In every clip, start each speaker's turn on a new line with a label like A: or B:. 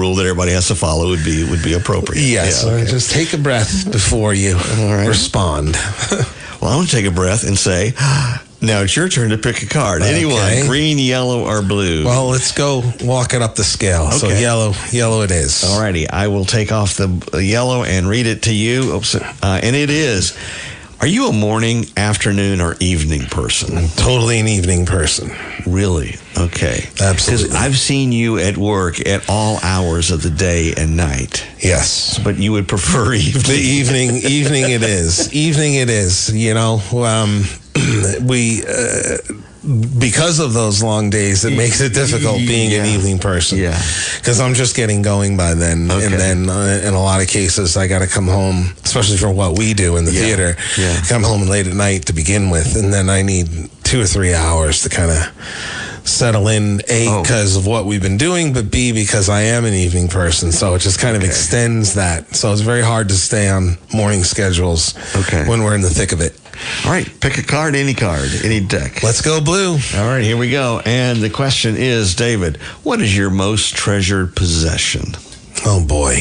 A: rule that everybody has to follow would be appropriate.
B: Yes.
A: Yeah, okay.
B: Just take a breath before you respond.
A: Well, I'm going to take a breath and say, now it's your turn to pick a card.
B: Okay.
A: Anyone, green, yellow, or blue?
B: Well, let's go walk it up the scale.
A: Okay.
B: So yellow it is.
A: All righty. I will take off the yellow and read it to you. Oops. And it is, are you a morning, afternoon, or evening person?
B: I'm totally an evening person.
A: Really? Okay.
B: Absolutely.
A: Because I've seen you at work at all hours of the day and night.
B: Yes.
A: But you would prefer evening.
B: The evening it is. Evening it is. You know, we because of those long days, it makes it difficult being an evening person.
A: Yeah.
B: Because I'm just getting going by then.
A: Okay.
B: And then in a lot of cases, I got to come home, especially for what we do in the theater, come home late at night to begin with. And then I need 2 or 3 hours to kind of settle in, A, because of what we've been doing, but B, because I am an evening person. So it just kind of extends that. So it's very hard to stay on morning schedules when we're in the thick of it.
A: All right, pick a card, any deck.
B: Let's go blue.
A: All right, here we go. And the question is, David, what is your most treasured possession?
B: Oh, boy.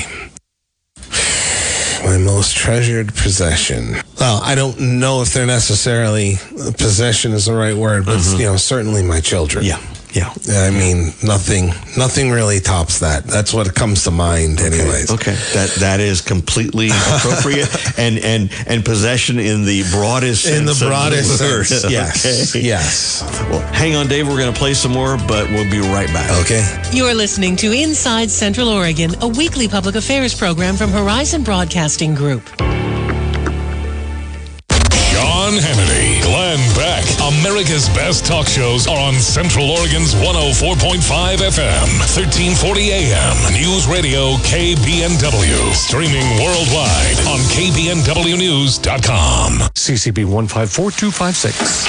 B: My most treasured possession. Well, I don't know if they're necessarily, possession is the right word, but certainly my children.
A: Yeah.
B: I mean, nothing really tops that. That's what comes to mind, anyways.
A: Okay, that is completely appropriate, and possession in the broadest sense.
B: In the broadest sense,
A: yes,
B: okay. Yes.
A: Well, hang on, Dave. We're going to play some more, but we'll be right back.
B: Okay.
C: You're listening to Inside Central Oregon, a weekly public affairs program from Horizon Broadcasting Group.
D: Sean Hannity, Glenn Beck. America's best talk shows are on Central Oregon's 104.5 FM, 1340 AM, News Radio KBNW. Streaming worldwide on KBNWnews.com.
E: CCB 154256.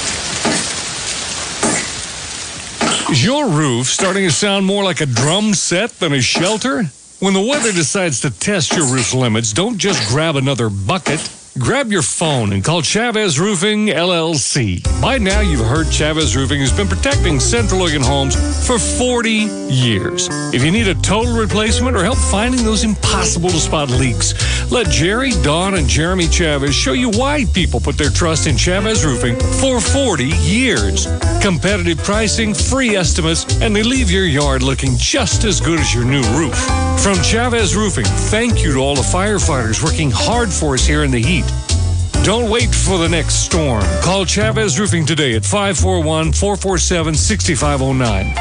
E: Is your roof starting to sound more like a drum set than a shelter? When the weather decides to test your roof limits, don't just grab another bucket. Grab your phone and call Chavez Roofing, LLC. By now, you've heard Chavez Roofing has been protecting Central Oregon homes for 40 years. If you need a total replacement or help finding those impossible-to-spot leaks, let Jerry, Dawn, and Jeremy Chavez show you why people put their trust in Chavez Roofing for 40 years. Competitive pricing, free estimates, and they leave your yard looking just as good as your new roof. From Chavez Roofing, thank you to all the firefighters working hard for us here in the heat. Don't wait for the next storm. Call Chavez Roofing today at 541-447-6509.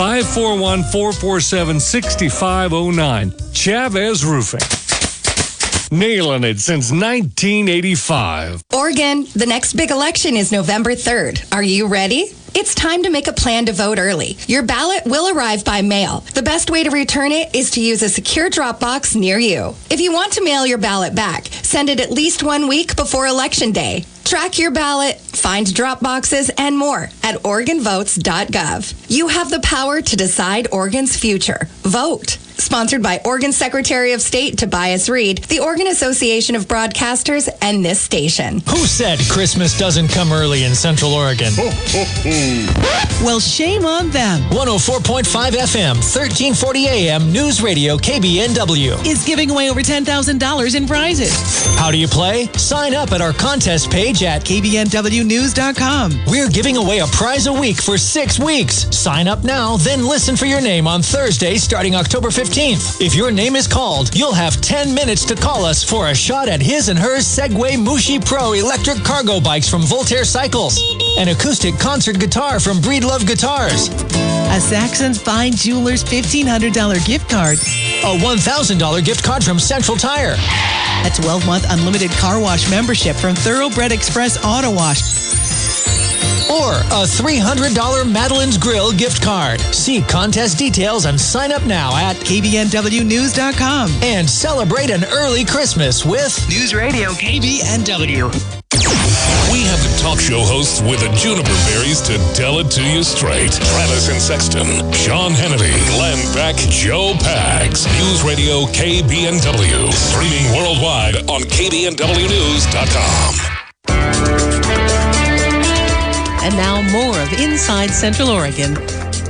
E: 541-447-6509. Chavez Roofing. Nailing it since 1985.
F: Oregon, the next big election is November 3rd. Are you ready? It's time to make a plan to vote early. Your ballot will arrive by mail. The best way to return it is to use a secure drop box near you. If you want to mail your ballot back, send it at least 1 week before Election Day. Track your ballot, find drop boxes, and more at OregonVotes.gov. You have the power to decide Oregon's future. Vote. Sponsored by Oregon Secretary of State Tobias Reed, the Oregon Association of Broadcasters, and this station.
G: Who said Christmas doesn't come early in Central Oregon?
C: Well, shame on them.
G: 104.5 FM, 1340 AM, News Radio KBNW.
C: Is giving away over $10,000 in prizes.
G: How do you play? Sign up at our contest page at
C: KBNWnews.com.
G: We're giving away a prize a week for 6 weeks. Sign up now, then listen for your name on Thursday starting October 15th. If your name is called, you'll have 10 minutes to call us for a shot at his and hers Segway Mushi Pro electric cargo bikes from Voltaire Cycles, an acoustic concert guitar from Breedlove Guitars,
C: A Saxon's Fine Jewelers $1,500 gift card,
G: a $1,000 gift card from Central Tire,
C: a 12-month unlimited car wash membership from Thoroughbred Express Auto Wash,
G: or a $300 Madeline's Grill gift card. See contest details and sign up now at
C: KBNWnews.com.
G: And celebrate an early Christmas with
C: News Radio KBNW.
D: We have the talk show hosts with the juniper berries to tell it to you straight. Travis and Sexton, Sean Hannity, Glenn Beck, Joe Pags. News Radio KBNW. Streaming worldwide on KBNWnews.com.
C: And now more of Inside Central Oregon.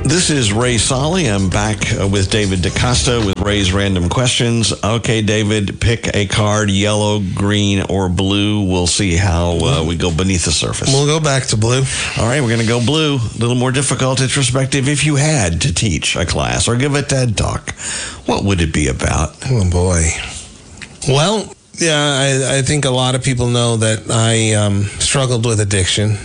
A: This is Ray Solly. I'm back with David DaCosta with Ray's Random Questions. Okay, David, pick a card, yellow, green, or blue. We'll see how we go beneath the surface.
B: We'll go back to blue.
A: All right, we're going to go blue. A little more difficult, introspective. If you had to teach a class or give a TED Talk, what would it be about?
B: Oh, boy. Well, yeah, I think a lot of people know that I struggled with addiction.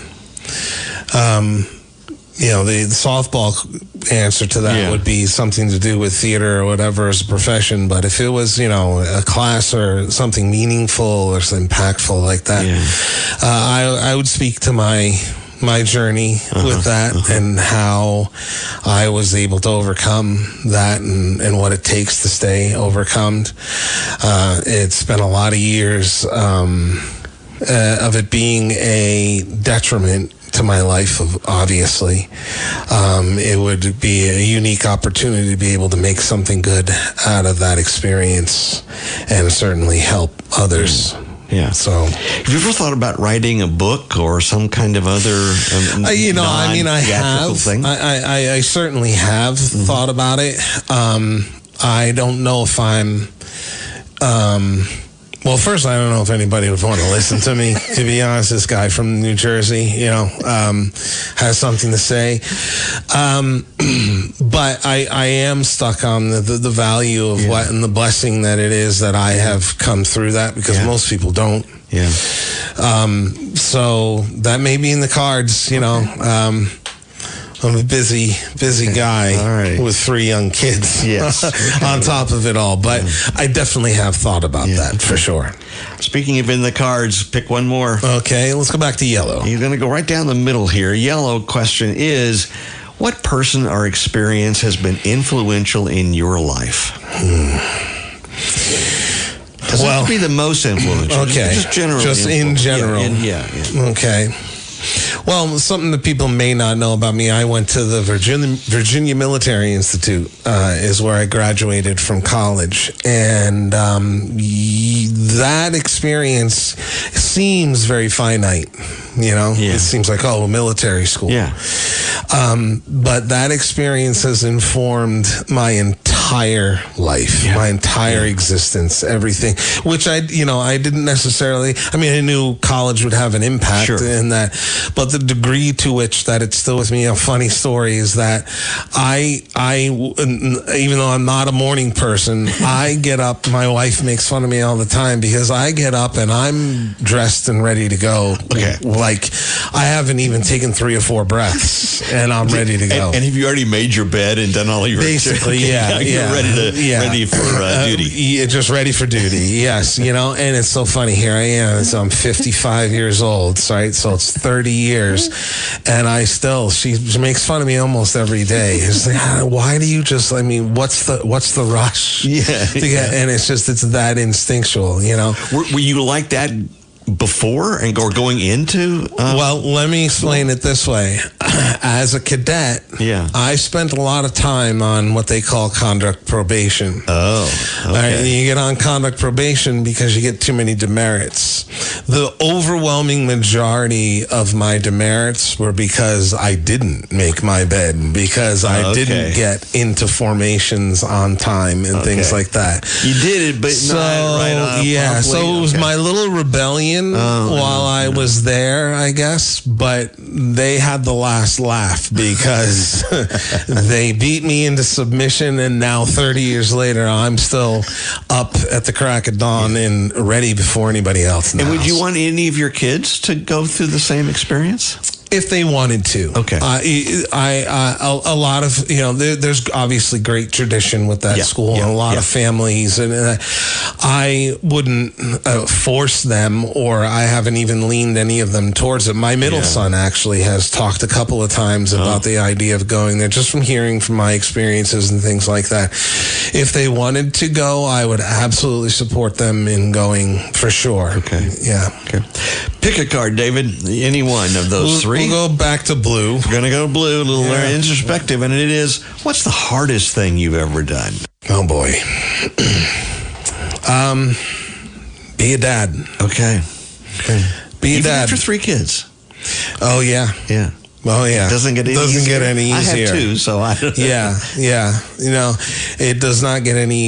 B: The softball answer to that would be something to do with theater or whatever as a profession. But if it was, a class or something meaningful or impactful like that, I would speak to my journey with that and how I was able to overcome that and what it takes to stay overcome. It's been a lot of years of it being a detriment to my life, obviously. It would be a unique opportunity to be able to make something good out of that experience and certainly help others.
A: Yeah.
B: So,
A: have you ever thought about writing a book or some kind of other
B: I have.
A: thing?
B: I certainly have thought about it. I don't know if I'm... well, first, I don't know if anybody would want to listen to me. To be honest, this guy from New Jersey, has something to say. But I am stuck on the value of what and the blessing that it is that I have come through that, because most people don't.
A: Yeah.
B: So that may be in the cards, I'm a busy guy with 3 young kids on top of it all. But I definitely have thought about that for sure.
A: Speaking of in the cards, pick one more.
B: Okay, let's go back to yellow.
A: You're going to go right down the middle here. Yellow question is, what person or experience has been influential in your life? Doesn't have to be the most influential.
B: Okay.
A: Just generally.
B: Just in general.
A: Yeah.
B: Okay. Well, something that people may not know about me, I went to the Virginia Military Institute, is where I graduated from college. And that experience seems very finite, It seems like, military school.
A: Yeah.
B: But that experience has informed my entire life, my entire existence, everything, which I didn't necessarily, I knew college would have an impact in that, but the degree to which that it's still with me. A funny story is that I even though I'm not a morning person, I get up, my wife makes fun of me all the time because I get up and I'm dressed and ready to go.
A: Okay.
B: Like I haven't even taken 3 or 4 breaths and I'm ready to go.
A: And have you already made your bed and done all your...
B: Basically,
A: You're ready for duty.
B: Yeah, just ready for duty, yes. And it's so funny. Here I am. So I'm 55 years old, right? So it's 30 years. And she makes fun of me almost every day. It's like, why do you just, what's the rush? And it's that instinctual,
A: Were you like that before or going into?
B: Well, let me explain it this way. As a cadet, I spent a lot of time on what they call conduct probation.
A: Oh, okay.
B: Right, you get on conduct probation because you get too many demerits. The overwhelming majority of my demerits were because I didn't make my bed, because I didn't get into formations on time and things like that.
A: You did it, but not right on.
B: So it was my little rebellion while I was there, I guess, but they had the last laugh because they beat me into submission, and now 30 years later I'm still up at the crack of dawn and ready before anybody else.
A: And would you want any of your kids to go through the same experience?
B: If they wanted to.
A: Okay.
B: A lot of, there's obviously great tradition with that school and a lot of families. And I wouldn't force them, or I haven't even leaned any of them towards it. My middle son actually has talked a couple of times about the idea of going there, just from hearing from my experiences and things like that. If they wanted to go, I would absolutely support them in going for sure.
A: Okay.
B: Yeah.
A: Okay. Pick a card, David. Any one of those 3.
B: We'll go back to blue.
A: We're going to go blue, a little introspective, and it is, what's the hardest thing you've ever done?
B: Oh, boy. Be a dad.
A: Okay.
B: Be a
A: Even
B: dad.
A: after 3 kids.
B: Oh, yeah.
A: Yeah.
B: Oh yeah,
A: It doesn't get any
B: doesn't
A: easier.
B: get any easier.
A: I have two, so I don't know.
B: Yeah. You know, it does not get any